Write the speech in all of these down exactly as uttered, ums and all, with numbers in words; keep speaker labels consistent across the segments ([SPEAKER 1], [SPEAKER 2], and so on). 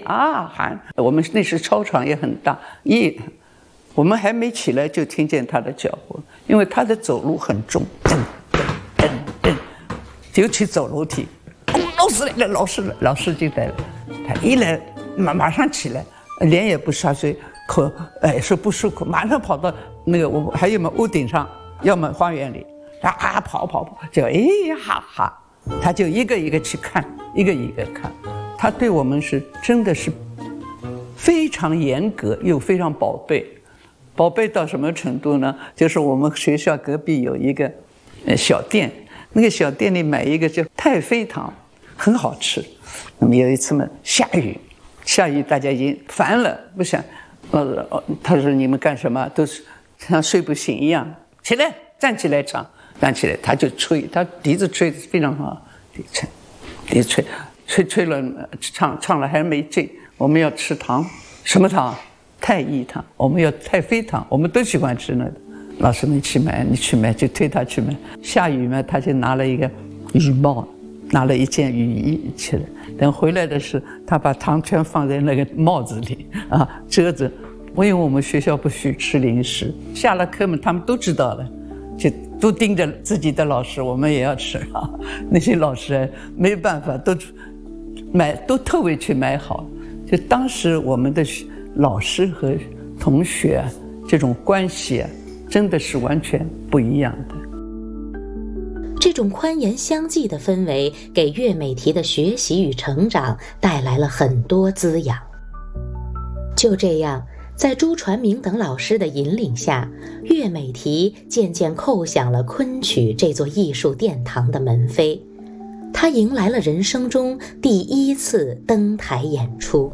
[SPEAKER 1] 啊喊。我们那时操场也很大，一我们还没起来就听见他的脚步，因为他的走路很重，噔噔噔噔，尤其走楼梯。哦，老师来了，老师了，老师就来了。他一来马马上起来，脸也不刷水，口哎说不漱口，马上跑到那个我还有么屋顶上，要么花园里，啊跑跑跑，就哎哈哈，他就一个一个去看，一个一个看。他对我们是真的是非常严格又非常宝贝，宝贝到什么程度呢？就是我们学校隔壁有一个呃小店，那个小店里买一个叫太妃糖，很好吃。那么有一次嘛，下雨，下雨大家已经烦了，不想，呃，他说你们干什么？都是像睡不醒一样，起来，站起来唱，站起来，他就吹，他笛子吹得非常好，笛吹，笛吹，吹吹了，唱唱了还没劲，我们要吃糖，什么糖？太医糖，我们要太妃糖，我们都喜欢吃那个。老师们去买，你去买，就推他去买。下雨嘛，他就拿了一个雨帽，拿了一件雨衣去了。等回来的时候，他把糖全放在那个帽子里啊，遮着。因为我们学校不许吃零食，下了课嘛，他们都知道了，就都盯着自己的老师，我们也要吃啊。那些老师没办法，都买都特为去买好。就当时我们的老师和同学这种关系啊，真的是完全不一样的。
[SPEAKER 2] 这种宽严相济的氛围，给岳美缇的学习与成长带来了很多滋养。就这样，在朱传明等老师的引领下，岳美缇渐渐叩响了昆曲这座艺术殿堂的门扉。她迎来了人生中第一次登台演出。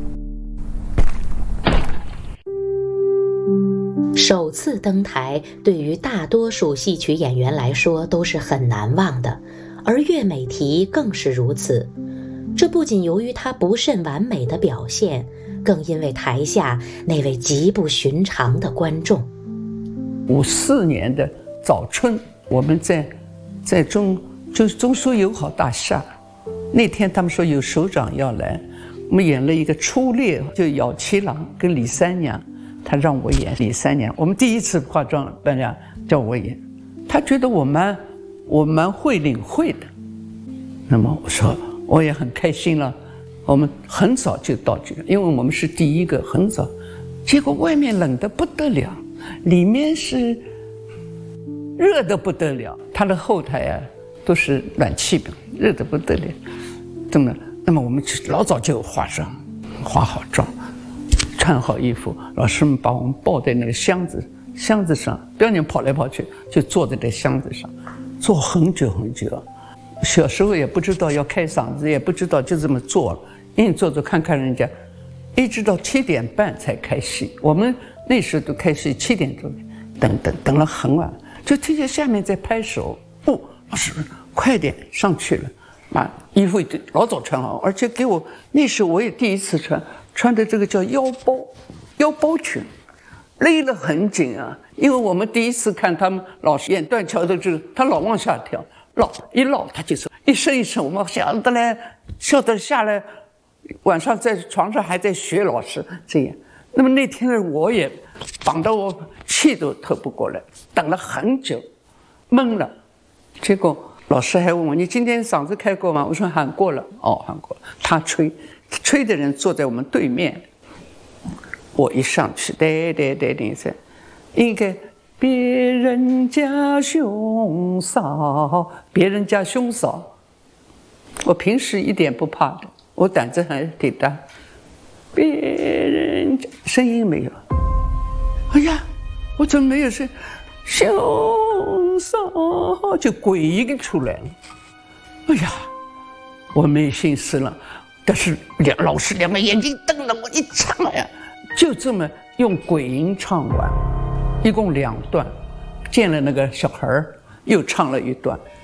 [SPEAKER 2] 首次登台对于大多数戏曲演员来说都是很难忘的，而岳美缇更是如此。这不仅由于她不甚完美的表现，更因为台下那位极不寻常的观众。
[SPEAKER 1] 五四年的早春，我们在在中就是中苏友好大厦，那天他们说有首长要来，我们演了一个初恋，就咬七郎跟李三娘。他让我演李三娘，我们第一次化妆扮俩叫我演，他觉得我蛮我蛮会领会的。那么我说我也很开心了，我们很早就到这个，因为我们是第一个，很早。结果外面冷得不得了，里面是热得不得了，他的后台啊都是暖气的，热得不得了。真的，那么我们老早就化妆，化好妆。穿好衣服，老师们把我们抱在那个箱子箱子上，不要你跑来跑去，就坐在这箱子上，坐很久很久。小时候也不知道要开嗓子，也不知道就这么做了，硬坐着看看人家，一直到七点半才开戏。我们那时候都开戏七点钟，等等等了很晚，就听见下面在拍手，哦，老师快点上去了，把衣服老早穿好，而且给我那时候我也第一次穿。穿的这个叫腰包，腰包裙，勒得很紧啊。因为我们第一次看他们老师演断桥的时候，他老往下跳，老一落他就说一声一声，我们笑得来，笑得下来。晚上在床上还在学老师这样。那么那天呢，我也绑得我气都透不过来，等了很久，闷了。结果老师还问我：“你今天嗓子开过吗？”我说：“喊过了。”哦，喊过了。他吹。吹的人坐在我们对面，我一上去，对对对对对，应该别人家兄嫂，别人家兄嫂。我平时一点不怕的，我胆子还挺大。别人家声音没有，哎呀，我怎么没有声？兄嫂就鬼音出来了，哎呀，我没心思了。但是两老师两个眼睛瞪了我一唱呀，就这么用鬼音唱完，一共两段，见了那个小孩又唱了一段，